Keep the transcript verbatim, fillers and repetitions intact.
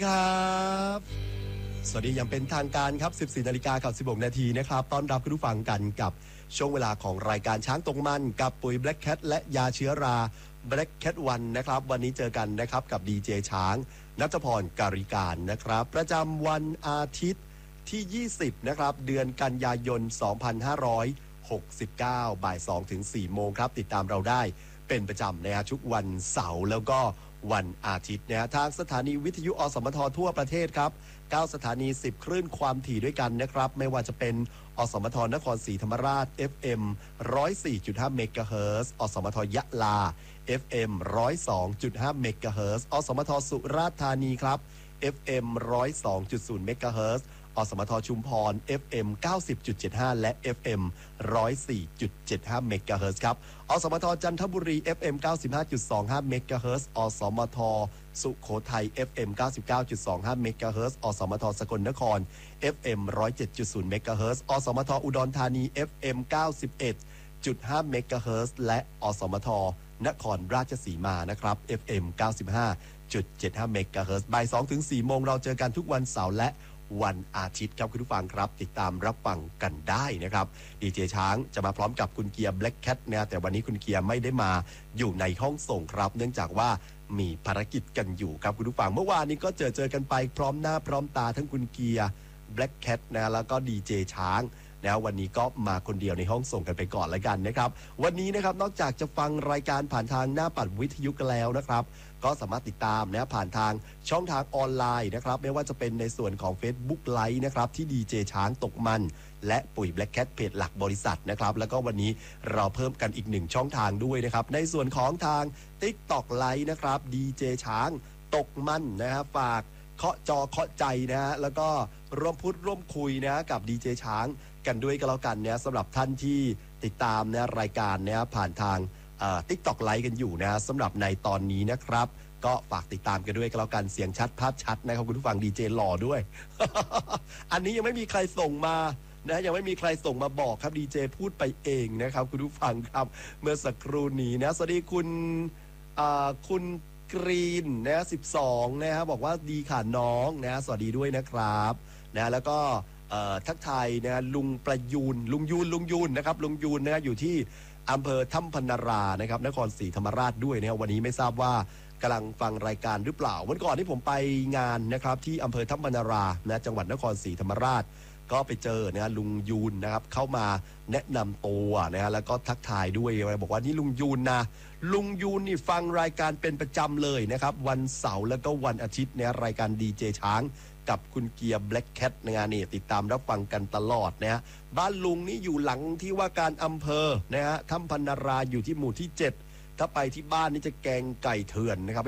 ครับสวัสดีอย่างเป็นทางการครับสิบสี่นาฬิกากับสิบหกนาทีนะครับต้อนรับคุณผู้ฟังกันกับช่วงเวลาของรายการช้างตรงมันกับปุ๋ย Black Cat และยาเชื้อรา Black Cat วันนะครับวันนี้เจอกันนะครับกับดีเจช้างณัฐพรการิการนะครับประจำวันอาทิตย์ที่ยี่สิบนะครับเดือนกันยายนสองพันห้าร้อยหกสิบเก้าบ่ายสองถึงสี่โมงครับติดตามเราได้เป็นประจำนะฮะทุกวันเสาร์แล้วก็วันอาทิตย์นะฮะทางสถานีวิทยุอสมททั่วประเทศครับเก้าสถานีสิบคลื่นความถี่ด้วยกันนะครับไม่ว่าจะเป็นอสมทนครศรีธรรมราช เอฟ เอ็ม หนึ่งศูนย์สี่จุดห้า เมกะเฮิรตซ์อสมทยะลา เอฟ เอ็ม หนึ่งศูนย์สองจุดห้า เมกะเฮิรตซ์อสมทสุราษฎร์ธานีครับ เอฟ เอ็ม หนึ่งศูนย์สองจุดศูนย์ เมกะเฮิรตซ์อสมทชุมพร เอฟ เอ็ม เก้าสิบจุดเจ็ดห้า และ เอฟ เอ็ม หนึ่งศูนย์สี่จุดเจ็ดห้า เมกะเฮิรตซ์ครับอสมทจันทบุรี เอฟ เอ็ม เก้าสิบห้าจุดสองห้า เมกะเฮิรตซ์อสมทสุโขทัย เอฟ เอ็ม เก้าสิบเก้าจุดสองห้า เมกะเฮิรตซ์อสมทสกลนคร เอฟ เอ็ม หนึ่งศูนย์เจ็ดจุดศูนย์ เมกะเฮิรตซ์อสมทอุดรธานี เอฟ เอ็ม เก้าสิบเอ็ดจุดห้า เมกะเฮิรตซ์และอสมทนครราชสีมานะครับ เอฟ เอ็ม เก้าสิบห้าจุดเจ็ดห้า เมกะเฮิรตซ์บ่ายสองถึงสี่โมงเราเจอกันทุกวันเสาร์และวันอาทิตย์ครับคุณผู้ฟังครับติดตามรับฟังกันได้นะครับดีเจช้างจะมาพร้อมกับคุณเกียร์ Black Cat นะแต่วันนี้คุณเกียร์ไม่ได้มาอยู่ในห้องส่งครับเนื่องจากว่ามีภารกิจกันอยู่ครับคุณผู้ฟังเมื่อวานนี้ก็เจอเจอกันไปพร้อมหน้าพร้อมตาทั้งคุณเกียร์ Black Cat นะแล้วก็ดีเจช้างนะวันนี้ก็มาคนเดียวในห้องส่งกันไปก่อนแล้วกันนะครับวันนี้นะครับนอกจากจะฟังรายการผ่านทางหน้าปัดวิทยุกันแล้วนะครับก็สามารถติดตามนะผ่านทางช่องทางออนไลน์นะครับไม่ว่าจะเป็นในส่วนของ Facebook Live นะครับที่ดีเจช้างตกมันและปุ๋ย Black Cat เพจหลักบริษัทนะครับแล้วก็วันนี้เราเพิ่มกันอีกหนึ่งช่องทางด้วยนะครับในส่วนของทาง TikTok Live นะครับดีเจช้างตกมันนะฮะฝากเคาะจอเคาะใจนะฮะแล้วก็ร่วมพูดร่วมคุยนะกับดีเจช้างกันด้วยก็แล้วกันเนี่ยสำหรับท่านที่ติดตามนะรายการเนี่ยผ่านทางติ๊กต็อกไลฟ์กันอยู่นะสำหรับในตอนนี้นะครับก็ฝากติดตามกันด้วยก็แล้วกันเสียงชัดภาพชัดนะครับคุณผู้ฟังดีเจหล่อด้วย อันนี้ยังไม่มีใครส่งมานะยังไม่มีใครส่งมาบอกครับดีเจพูดไปเองนะครับคุณผู้ฟังครับเมื่อสักครู่นี้นะสวัสดีคุณคุณกรีนนะสิบสองนะครับบอกว่าดีค่ะน้องนะสวัสดีด้วยนะครับนะแล้วก็ทักทายนะลุงประยูนลุงยูนลุงยูนนะครับลุงยูนนะอยู่ที่อำเภอถ้ำพนารานะครับนครศรีธรรมราชด้วยนะครับวันนี้ไม่ทราบว่ากำลังฟังรายการหรือเปล่าวันก่อนที่ผมไปงานนะครับที่อำเภอถ้ำพนารานะจังหวัดนครศรีธรรมราชก็ไปเจอนะลุงยูนนะครับเข้ามาแนะนำตัวนะฮะแล้วก็ทักทายด้วยบอกว่านี่ลุงยูนนะลุงยูนนี่ฟังรายการเป็นประจำเลยนะครับวันเสาร์แล้วก็วันอาทิตย์เนี่ยรายการดีเจช้างกับคุณเกียร์ Black Cat ในงานนี่ติดตามรับฟังกันตลอดนะฮะบ้านลุงนี่อยู่หลังที่ว่าการอำเภอนะฮะถ้ำพนาราอยู่ที่หมู่ที่เจ็ดถ้าไปที่บ้านนี่จะแกงไก่เถื่อนนะครับ